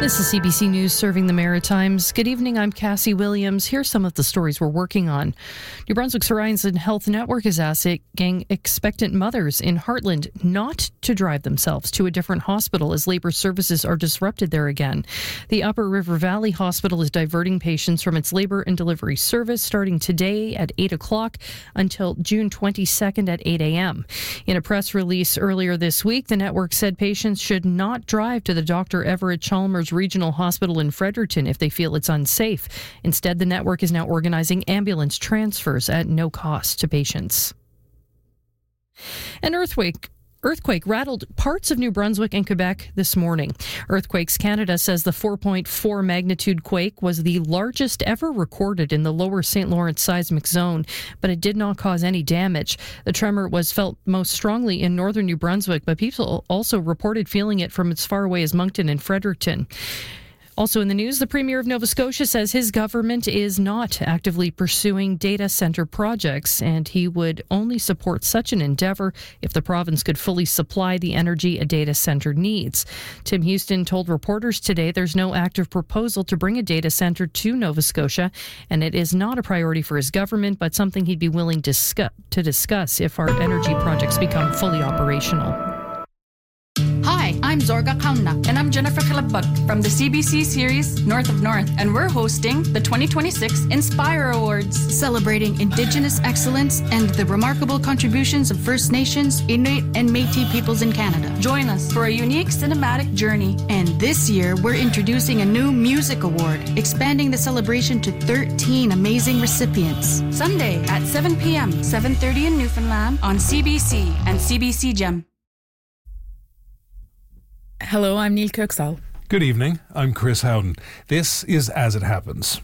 This is CBC News serving the Maritimes. Good evening, I'm Cassie Williams. Here's some of the stories we're working on. New Brunswick's Horizon Health Network is asking expectant mothers in Heartland not to drive themselves to a different hospital as labour services are disrupted there again. The Upper River Valley Hospital is diverting patients from its labour and delivery service starting today at 8 o'clock until June 22nd at 8 a.m. In a press release earlier this week, the network said patients should not drive to the Dr. Everett Chalmers Regional Hospital in Fredericton if they feel it's unsafe. Instead, the network is now organizing ambulance transfers at no cost to patients. An earthquake rattled parts of New Brunswick and Quebec this morning. Earthquakes Canada says the 4.4 magnitude quake was the largest ever recorded in the lower St. Lawrence seismic zone, but it did not cause any damage. The tremor was felt most strongly in northern New Brunswick, but people also reported feeling it from as far away as Moncton and Fredericton. Also in the news, the Premier of Nova Scotia says his government is not actively pursuing data centre projects, and he would only support such an endeavour if the province could fully supply the energy a data centre needs. Tim Houston told reporters today there's no active proposal to bring a data centre to Nova Scotia, and it is not a priority for his government, but something he'd be willing to discuss if our energy projects become fully operational. Hi, I'm Zorga Kauna. And I'm Jennifer Kalabuk from the CBC series North of North. And we're hosting the 2026 Inspire Awards, Celebrating Indigenous excellence and the remarkable contributions of First Nations, Inuit, and Métis peoples in Canada. Join us for a unique cinematic journey. And this year, we're introducing a new music award, expanding the celebration to 13 amazing recipients. Sunday at 7 p.m., 7:30 in Newfoundland on CBC and CBC Gem. Hello, I'm Neil Kirksall. Good evening, I'm Chris Howden. This is As It Happens.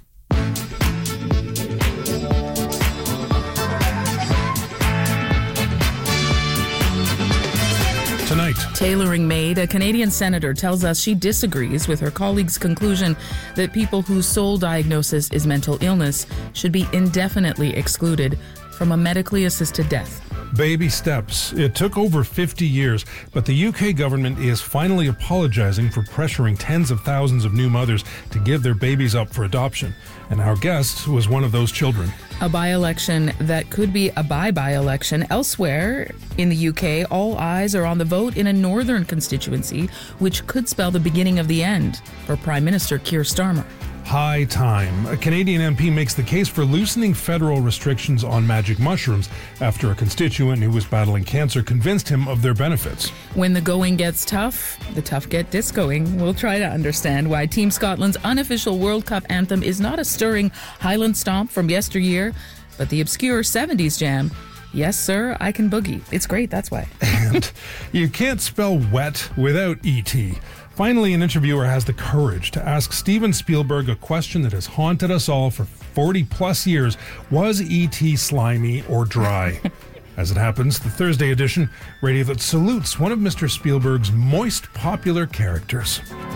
Tonight, Tailoring Made, a Canadian senator, tells us she disagrees with her colleague's conclusion that people whose sole diagnosis is mental illness should be indefinitely excluded from a medically assisted death. baby steps. It took over 50 years, but the UK government is finally apologising for pressuring tens of thousands of new mothers to give their babies up for adoption. And our guest was one of those children. A by-election that could be a by-election. Elsewhere in the UK, all eyes are on the vote in a northern constituency, which could spell the beginning of the end for Prime Minister Keir Starmer. High time. A Canadian MP makes the case for loosening federal restrictions on magic mushrooms after a constituent who was battling cancer convinced him of their benefits. When the going gets tough, the tough get discoing. We'll try to understand why Team Scotland's unofficial World Cup anthem is not a stirring Highland stomp from yesteryear, but the obscure 70s jam. Yes, sir, I can boogie. It's great, that's why. And you can't spell wet without E.T. Finally, an interviewer has the courage to ask Steven Spielberg a question that has haunted us all for 40 plus years. Was E.T. slimy or dry? As it happens, the Thursday edition, radio that salutes one of Mr. Spielberg's moist popular characters.